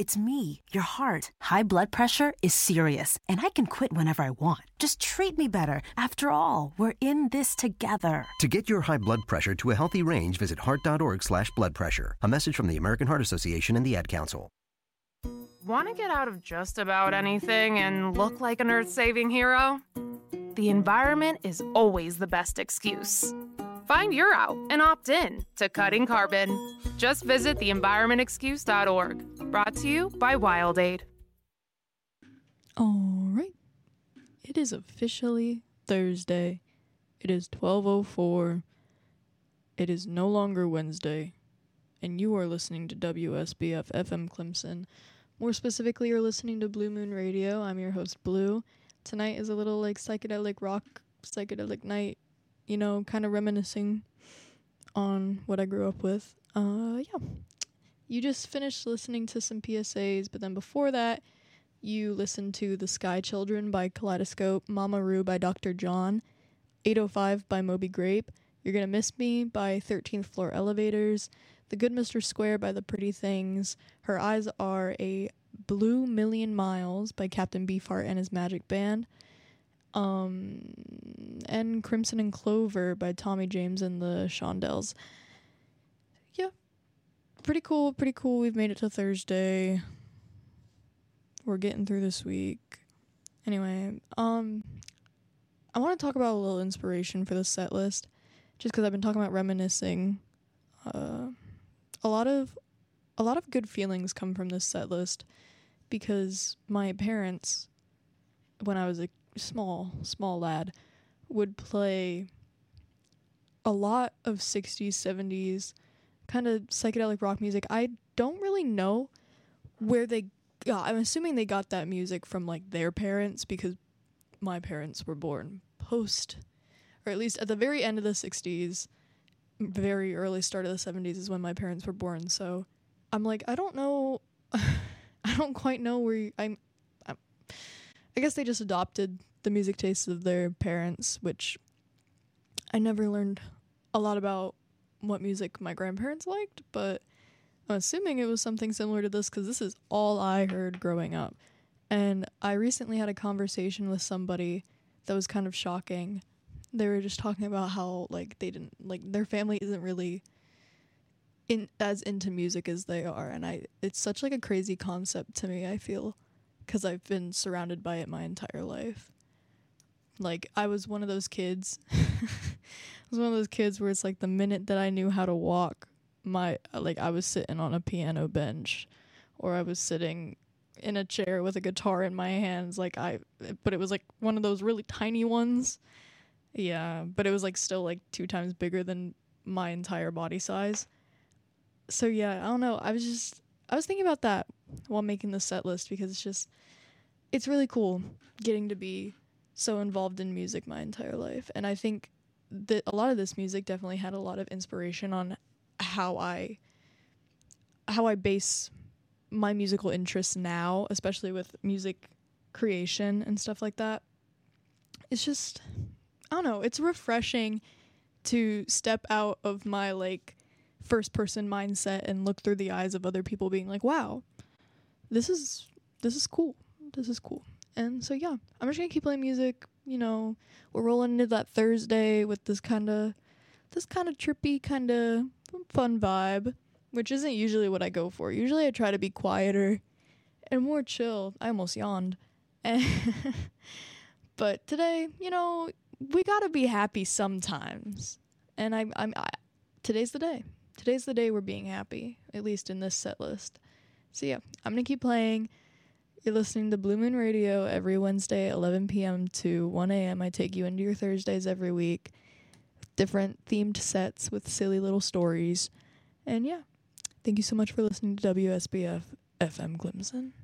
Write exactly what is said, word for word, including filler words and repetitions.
it's me, your heart. High blood pressure is serious, and I can quit whenever I want. Just treat me better. After all, we're in this together. To get your high blood pressure to a healthy range, visit heart.org slash blood pressure. A message from the American Heart Association and the Ad Council. Want to get out of just about anything and look like an earth-saving hero? The environment is always the best excuse. Find your out and opt in to Cutting Carbon. Just visit the environment excuse dot org. Brought to you by WildAid. All right. It is officially Thursday. It is twelve oh four. It is no longer Wednesday. And you are listening to W S B F F M Clemson. More specifically, you're listening to Blue Moon Radio. I'm your host, Blue. Tonight is a little like psychedelic rock, psychedelic night, you know, kind of reminiscing on what I grew up with. Uh, yeah. You just finished listening to some P S As, but then before that, you listened to The Sky Children by Kaleidoscope, Mama Roo by Doctor John, eight oh five by Moby Grape, You're Gonna Miss Me by thirteenth Floor Elevators, The Good Mister Square by The Pretty Things, Her Eyes Are a Blue Million Miles by Captain Beefheart and His Magic Band, um, and Crimson and Clover by Tommy James and the Shondells. Yeah, pretty cool, pretty cool. We've made it to Thursday. We're getting through this week. Anyway, um, I want to talk about a little inspiration for the set list, just because I've been talking about reminiscing. Uh, a lot of, a lot of good feelings come from this set list, because my parents, when I was a small, small lad, would play a lot of sixties, seventies, kind of psychedelic rock music. I don't really know where they got, I'm assuming they got that music from, like, their parents, because my parents were born post, or at least at the very end of the sixties, very early start of the seventies is when my parents were born, so I'm like, I don't know, I don't quite know where you, I'm, I'm, I guess they just adopted the music tastes of their parents, which I never learned a lot about what music my grandparents liked, but I'm assuming it was something similar to this, because this is all I heard growing up. And I recently had a conversation with somebody that was kind of shocking. They were just talking about how, like, they didn't, like, their family isn't really in as into music as they are, and I it's such, like, a crazy concept to me, I feel, because I've been surrounded by it my entire life. Like, I was one of those kids, I was one of those kids where it's like the minute that I knew how to walk, my, like, I was sitting on a piano bench, or I was sitting in a chair with a guitar in my hands, like, I, but it was, like, one of those really tiny ones, yeah, but it was, like, still, like, two times bigger than my entire body size. So, yeah, I don't know, I was just, I was thinking about that while making the set list, because it's just, it's really cool getting to be so involved in music my entire life, and I think that a lot of this music definitely had a lot of inspiration on how I how I base my musical interests now, especially with music creation and stuff like that. It's just, I don't know, it's refreshing to step out of my, like, first person mindset and look through the eyes of other people being like, wow, this is this is cool. This is cool. And so yeah, I'm just gonna keep playing music, you know, we're rolling into that Thursday with this kinda this kinda trippy, kinda fun vibe, which isn't usually what I go for. Usually I try to be quieter and more chill. I almost yawned. But today, you know, we gotta be happy sometimes. And I'm, I'm, I, today's the day. Today's the day we're being happy, at least in this set list. So yeah, I'm gonna keep playing. You're listening to Blue Moon Radio every Wednesday, eleven p.m. to one a.m. I take you into your Thursdays every week. Different themed sets with silly little stories. And yeah, thank you so much for listening to W S B F F M Clemson.